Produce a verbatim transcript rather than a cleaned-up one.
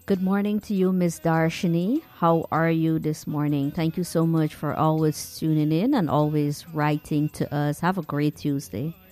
Good morning to you, Miss Darshini. How are you this morning? Thank you so much for always tuning in and always writing to us. Have a great Tuesday.